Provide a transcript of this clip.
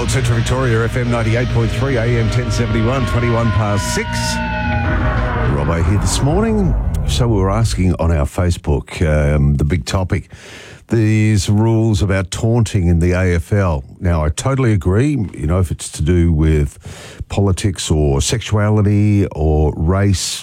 Gold Central Victoria, FM 98.3, AM 1071, 21 past 6. Robbo here this morning. So we were asking on our Facebook, the big topic, these rules about taunting in the AFL. Now, I totally agree, you know, if it's to do with politics or sexuality or race,